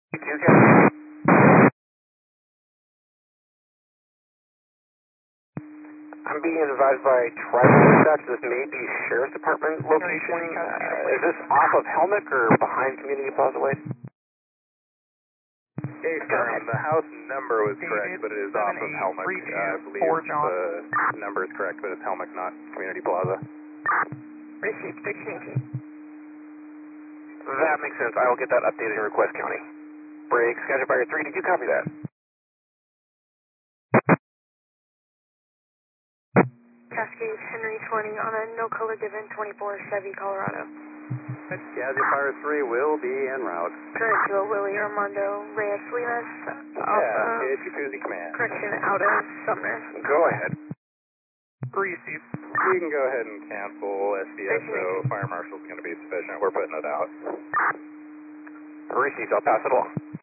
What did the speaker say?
I'm being advised by tribal dispatch this may be Sheriff's Department location. Is this off of Helmick or behind Community Plaza Way? Hey, firm, the house number was correct, but it is off of Helmick. I believe the number is correct, but it's Helmick, not Community Plaza. Received 618. That makes sense. I will get that updated in Request County. Break, schedule fire 3, did you copy that? Cascade Henry 20 on a no color given 24 Chevy Colorado. Cascade Fire 3 will be en route. Current to Willie Armando Reyes Salinas. Cascade Jacuzzi Command. Correction out of Sumner. Go ahead. Receive. We can go ahead and cancel SDSO. Fire Marshal's going to be sufficient. We're putting it out. Received, I'll pass it along.